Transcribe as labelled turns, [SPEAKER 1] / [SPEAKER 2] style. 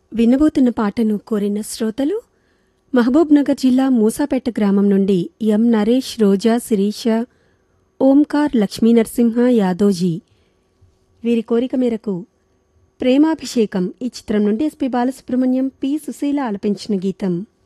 [SPEAKER 1] వినబోతున్న పాటను కోరిన శ్రోతలు మహబూబ్ నగర్ జిల్లా మూసాపేట గ్రామం నుండి ఎం నరేష్, రోజా, శిరీష, ఓంకార్, లక్ష్మీనరసింహ, యాదోజీ. వీరి కోరిక మేరకు ప్రేమాభిషేకం ఈ చిత్రం నుండి ఎస్పి బాలసుబ్రహ్మణ్యం, పి సుశీల ఆలపించిన గీతం.